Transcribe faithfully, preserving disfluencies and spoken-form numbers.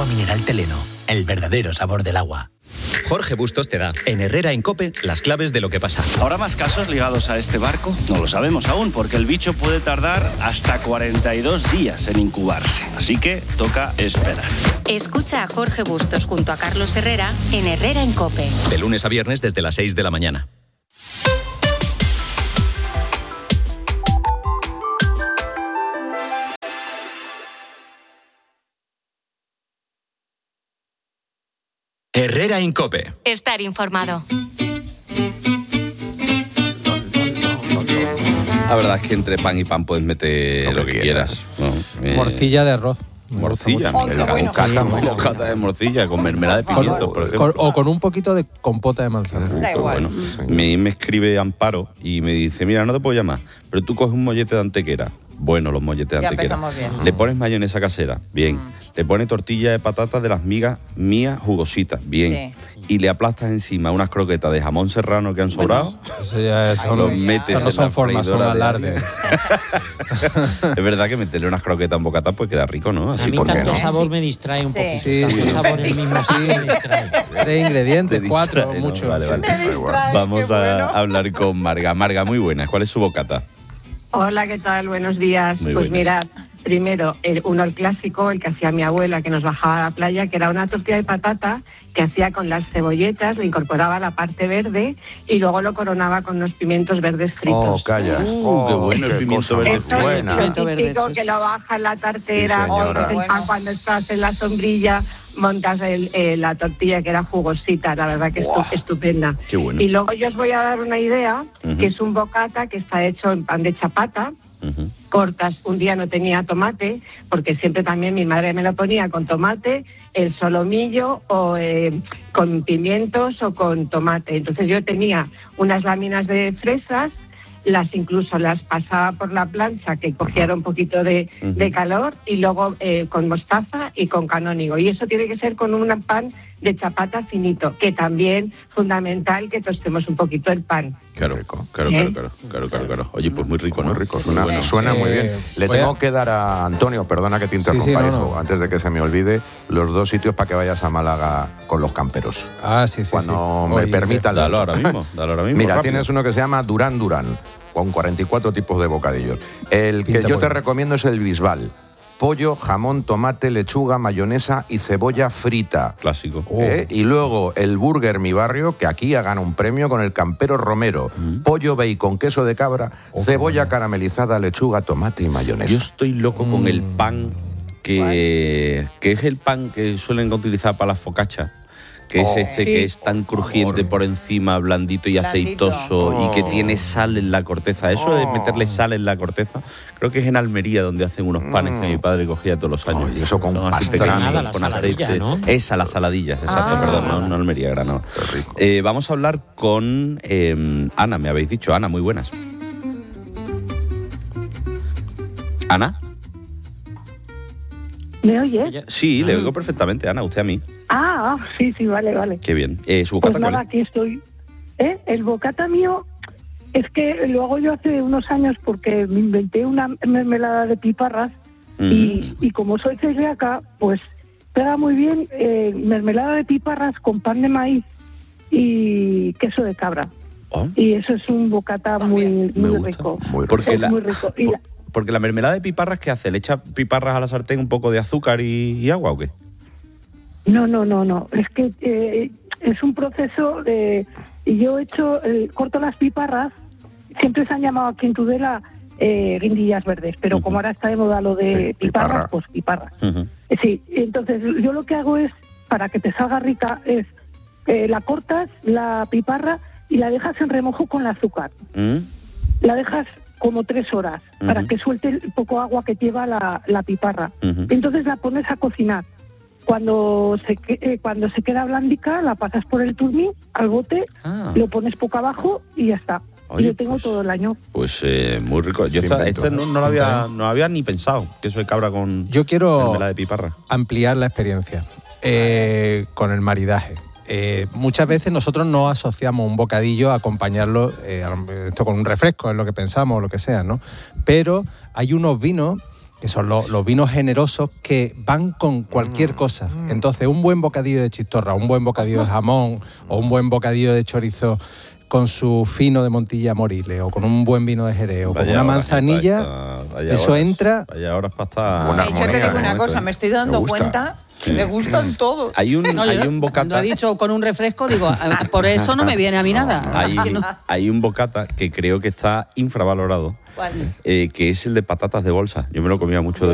mineral Teleno, el verdadero sabor del agua. Jorge Bustos te da, en Herrera en COPE, las claves de lo que pasa. ¿Habrá más casos ligados a este barco? No lo sabemos aún, porque el bicho puede tardar hasta cuarenta y dos días en incubarse. Así que toca esperar. Escucha a Jorge Bustos junto a Carlos Herrera en Herrera en COPE. De lunes a viernes desde las seis de la mañana. Herrera en COPE. Estar informado. La verdad es que entre pan y pan puedes meter lo, lo que, que quieras. quieras ¿no? Morcilla de arroz. Morcilla, oh, me bueno. Cata, bocata de morcilla con mermelada de pimientos, por ejemplo. O con un poquito de compota de manzana. Da igual. Bueno, sí. me, me escribe Amparo y me dice, mira, no te puedo llamar, pero tú coges un mollete de antequera. Bueno, los molletes de ya antequera. Bien. Le pones mayonesa casera, bien. Mm. Le pones tortilla de patatas de las migas mías jugositas, bien. Sí. Y le aplastas encima unas croquetas de jamón serrano que han sobrado. Bueno, eso ya es, los metes eso no son formas, son alardes. Es verdad que meterle unas croquetas en bocata pues queda rico, ¿no? Así a mí tanto no. sabor me distrae un poquito. Sí, tanto sí. sabor en el mismo sí me distrae. Tres ingredientes, cuatro, no, mucho. Vale, vale. Distrae, Vamos a bueno. hablar con Marga. Marga, muy buena. ¿Cuál es su bocata? Hola, ¿qué tal? Buenos días. Muy pues buenas. mirad, primero, el, uno el clásico, el que hacía mi abuela, que nos bajaba a la playa, que era una tortilla de patata que hacía con las cebolletas, le incorporaba la parte verde y luego lo coronaba con unos pimientos verdes fritos. Oh, calla. Uh, oh, qué bueno el pimiento verde frito. Es lo típico que lo baja en la tartera, sí, entonces, bueno. cuando estás en la sombrilla montas el, eh, la tortilla que era jugosita, la verdad que wow. es estupenda. Qué bueno. Y luego yo os voy a dar una idea, uh-huh. que es un bocata que está hecho en pan de chapata. Uh-huh. Cortas, un día no tenía tomate, porque siempre también mi madre me lo ponía con tomate, el solomillo o eh, con pimientos o con tomate. Entonces yo tenía unas láminas de fresas, las incluso las pasaba por la plancha que cogiera un poquito de, uh-huh. de calor y luego eh, con mostaza y con canónigo. Y eso tiene que ser con un pan de chapata finito, que también fundamental que tostemos un poquito el pan. Claro, claro, claro, claro, claro, claro, claro. Oye, pues muy rico, ¿no? Muy rico, suena, bueno. suena muy bien. Le tengo a... que dar a Antonio, perdona que te interrumpa, sí, sí, no, hijo, no. antes de que se me olvide, los dos sitios para que vayas a Málaga con los camperos. Ah, sí, sí. Cuando sí. me Oye, permita. Dalo ahora mismo, dalo ahora mismo. Mira, rápido. Tienes uno que se llama Durán Durán, con cuarenta y cuatro tipos de bocadillos. El Pinta que yo bueno. te recomiendo es el Bisbal. Pollo, jamón, tomate, lechuga, mayonesa y cebolla frita. Clásico. ¿Eh? Oh. Y luego el Burger Mi Barrio, que aquí ha ganado un premio con el Campero Romero. Mm. Pollo, bacon, queso de cabra, oh, cebolla oh. caramelizada, lechuga, tomate y mayonesa. Yo estoy loco mm. con el pan, que, que es el pan que suelen utilizar para las focachas. Que es oh, este sí. que es tan crujiente por encima, blandito y blandito. aceitoso, oh. y que tiene sal en la corteza. Eso oh. de meterle sal en la corteza, creo que es en Almería donde hacen unos panes mm. que mi padre cogía todos los años. Oh, y eso con pasta, con aceite. ¿No? Esa, las saladillas, exacto, ah. perdón, no, no Almería, Granada. Eh, vamos a hablar con eh, Ana, me habéis dicho. Ana, muy buenas. ¿Ana? ¿Me oyes? Sí, le oigo perfectamente, Ana, usted a mí. Ah, sí, sí, vale, vale. Qué bien. Eh, ¿Su bocata pues nada, cuál es? Aquí estoy. ¿Eh? El bocata mío es que lo hago yo hace unos años porque me inventé una mermelada de piparras mm. y, y como soy celíaca, pues pega muy bien eh, mermelada de piparras con pan de maíz y queso de cabra. Oh. Y eso es un bocata muy, muy rico. Muy rico. Es la, muy rico. Y por, la, porque la mermelada de piparras, ¿qué hace? ¿Le echa piparras a la sartén, un poco de azúcar y, y agua o qué? No, no, no, no. Es que eh, es un proceso de... Yo he hecho, eh, corto las piparras, siempre se han llamado aquí en Tudela eh, guindillas verdes, pero uh-huh. como ahora está de moda lo de sí, piparras, piparra. pues piparras. Uh-huh. Sí, entonces yo lo que hago es, para que te salga rica, es eh, la cortas, la piparra, y la dejas en remojo con el azúcar. Uh-huh. La dejas como tres horas, uh-huh. para que suelte el poco agua que lleva la, la piparra. Uh-huh. Entonces la pones a cocinar. Cuando se eh, cuando se queda blandica, la pasas por el turmí al bote, ah. lo pones poco abajo y ya está. Oye, y lo tengo pues, todo el año. Pues eh, muy rico. Yo esta, este no, no lo había no había ni pensado, queso de cabra con Yo quiero mermelada de piparra. Ampliar la experiencia eh, con el maridaje. Eh, muchas veces nosotros no asociamos un bocadillo a acompañarlo eh, esto con un refresco, es lo que pensamos, o lo que sea, ¿no? Pero hay unos vinos que son los, los vinos generosos que van con cualquier cosa. Entonces, un buen bocadillo de chistorra, un buen bocadillo de jamón o un buen bocadillo de chorizo con su fino de Montilla Moriles o con un buen vino de Jerez o con una manzanilla, esta, esta, eso horas, entra... Vaya horas para estar... Una armonía, yo te digo una cosa, me estoy dando me cuenta... Sí. Me gustan todos. Hay un, no, hay un bocata. Cuando ha dicho con un refresco, digo, por eso no me viene a mí nada. Hay, hay un bocata que creo que está infravalorado, eh, que es el de patatas de bolsa. Yo me lo comía mucho de